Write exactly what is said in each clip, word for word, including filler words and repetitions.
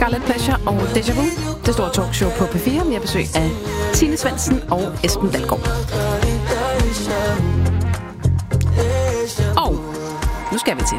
Scarlet Pleasure og Deja Vu. Det store talkshow på P fire. Vi har besøg af Tine Svendsen og Esben Dalgaard. Og nu skal vi til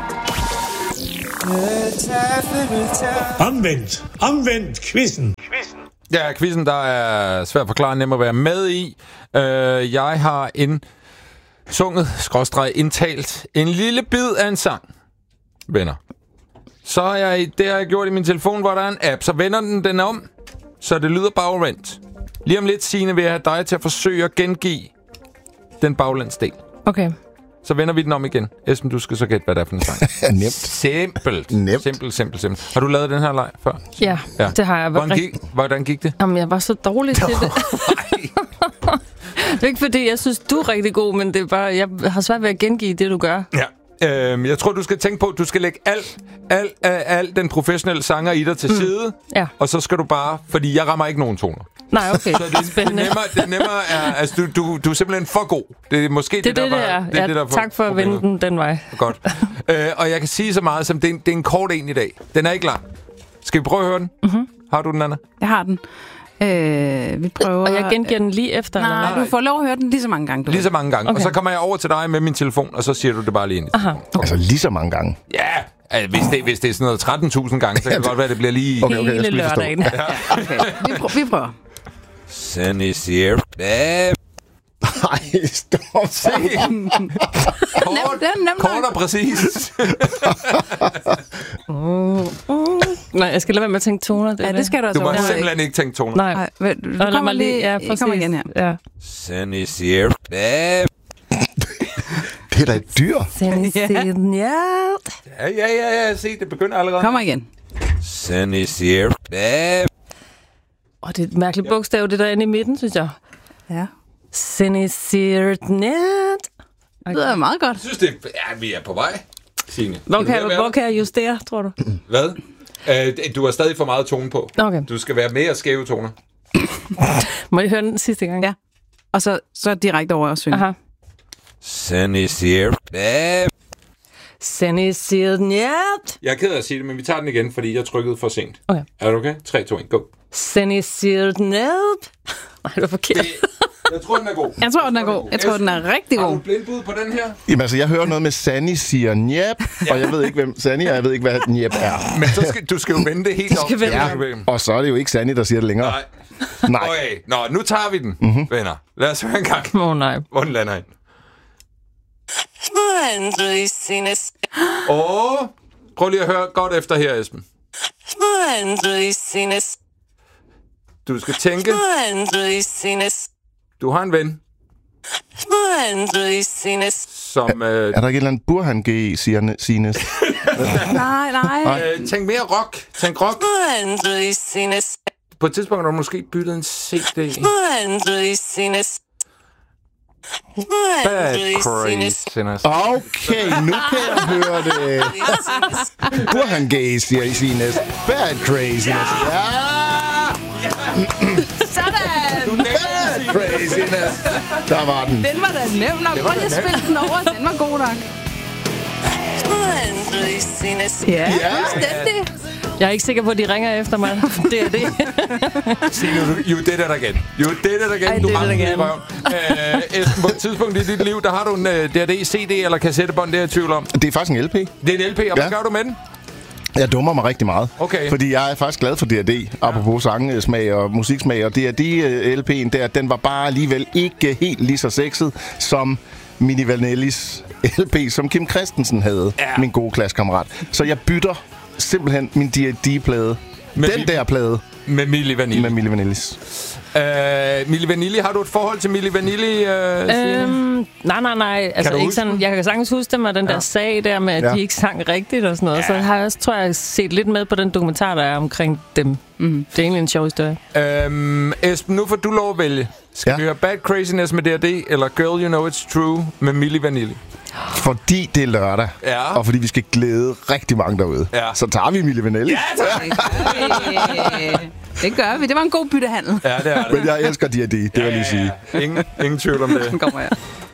Omvendt. Omvendt quizzen. Ja, quizzen, der er svært at forklare, nem at være med i. Uh, jeg har en sunget, skråstreg, indtalt en lille bid af en sang, venner. Så er jeg, det har jeg gjort i min telefon, hvor der er en app. Så vender den den om, så det lyder bagvendt. Lige om lidt, Signe, vil jeg have dig til at forsøge at gengive den baglandsdel. Okay. Så vender vi den om igen. Esben, du skal så gætte, hvad det er for en sang. Nemt. Simpelt. Nemt. Simpelt, simpelt, simpelt. Har du lavet den her leg før? Ja, ja. Det har jeg. Hvordan gik, hvordan gik det? Jamen, jeg var så dårlig til det. Det er ikke fordi, jeg synes, du er rigtig god, men det er bare, jeg har svært ved at gengive det, du gør. Ja. Øhm, jeg tror, du skal tænke på, at du skal lægge al, al, al, al den professionelle sanger i dig til mm. side. Ja. Og så skal du bare... Fordi jeg rammer ikke nogen toner. Nej, okay. Så det, det, nemmere, det nemmere er... Altså, du, du, du er simpelthen for god. Det er måske det, det, det, det der det var... er. Det, ja, det, der for, tak for at vende den den vej. Godt. øh, og jeg kan sige så meget som, det er, en, det er en kort en i dag. Den er ikke lang. Skal vi prøve at høre den? Mm-hmm. Har du den, Anna? Jeg har den. Øh, vi prøver... Og jeg gengiver den lige efter? Nej, eller? du får lov at høre den lige så mange gange. Du lige så mange gange. Okay. Og så kommer jeg over til dig med min telefon, og så siger du det bare lige ind i telefonen. Okay. Altså lige så mange gange? Ja, altså, hvis, det, hvis det er sådan noget tretten tusind gange, så kan det godt være, at det bliver lige... Okay, okay, hele lørdagen. Ja. Okay, vi, prøver, vi prøver. Sunny Sierra. Nej, stop. Se. Kort, det er nemt kort nok. og præcis. uh, uh. Nej, jeg skal lade være med at tænke toner. Det Ja, det skal du altså. Du må også. simpelthen ikke tænke toner. Nej. Nej, vel, du Nå, lad kommer mig lige... lige... Ja, I kommer igen her. Ja. Sunny Sierra. Det er da et dyr. Ja. Ja, ja, ja, ja. Se, det begynder allerede. Kommer igen. Sunny Sierra. Åh, det er et mærkeligt bogstav, det der inde i midten, synes jeg. Ja. Sinisirtnet. Det lyder meget godt. Jeg synes, det er... Ja, vi er på vej, Signe. Hvor kan, jeg, hvor kan jeg justere, tror du? Hvad? Uh, du har stadig for meget tone på. Okay. Du skal være mere skæve toner. Må jeg høre den sidste gang? Ja. Og så, så direkte over og synge. Aha. Sunny Sierra. Sinisirtnet. Jeg er ked af at sige det, men vi tager den igen, fordi jeg trykkede for sent. Okay. Er du okay? tre, to, et, go. Sinisirtnet. Nej, det var forkert. Det, jeg tror, den er god. Jeg tror, den er god. Jeg tror, den er rigtig Har god. du blindbud på den her? Jamen altså, jeg hører noget med Sanni siger njep, og jeg ved ikke, hvem Sanni er, og jeg ved ikke, hvad njep er. Men så skal, du skal jo vende det helt op. skal vende Ja, og så er det jo ikke Sanni, der siger det længere. Nej. Nej. Okay, nå, nu tager vi den, mm-hmm. venner. Lad os høre en gang. Åh, oh, nej. Hvor den lander ind. Åh, oh, prøv lige at høre godt efter her, Esben. Du skal tænke. Du har en ven. Som... Øh, Er der ikke et eller andet Burhan G, siger Sines? Nej, nej. øh, tænk mere rock. Tænk rock. På et tidspunkt har du måske byttet en C D. Bad craziness. Okay, nu kan jeg høre det. Burhan G, siger Sines. Bad craziness. Ja! Sådan! Bad craziness. Der var den. Den var da nem nok. Prøv lige at spille den over. Den var god nok. Ja, Ja. fuldstændig. Jeg er ikke sikker på, at de ringer efter mig. Det er det. Signe, du, you did it again. You did it again. I Du did ramte it den i again. røven. Øh, Esben, på et tidspunkt i dit liv, der har du en uh, D V D, C D eller kassettebånd, det er jeg i tvivl om. Det er faktisk en L P. Det er en L P, og hvad Ja. gør du med den? Jeg dummer mig rigtig meget. Okay. Fordi jeg er faktisk glad for D R D, ja. Apropos sangsmag og musiksmag. Og D R D-L P'en der, den var bare alligevel ikke helt lige så sexet som Milli Vanillis L P, som Kim Christensen havde, Ja. min gode klassekammerat. Så jeg bytter simpelthen min D R D-plade. Med Den mi- der plade Med Milli Vanilli. med Milli Vanillis. Uh, Milli Vanilli, har du et forhold til Milli Vanilli? Uh, Øhm, nej, nej, nej. Altså, du ikke huske sådan, jeg kan sagtens huske dem, og den der Ja. sag der med, at Ja. de ikke sang rigtigt og sådan noget. Ja. Så har jeg også, tror jeg, set lidt med på den dokumentar, der er omkring dem. Mm. Det er egentlig en sjov historie. um, Esben, nu får du lov at vælge. Skal Ja. vi høre Bad Craziness med D R D, eller Girl You Know It's True med Milli Vanilli? Fordi det er lørdag, Ja. og fordi vi skal glæde rigtig mange derude, Ja. så tager vi Milli Vanilli. Ja, tak. Det gør vi. Det var en god byttehandel. Ja, det er det. Men jeg elsker D R D, det vil jeg lige sige. Ingen, ingen tvivl om det. Den kommer her.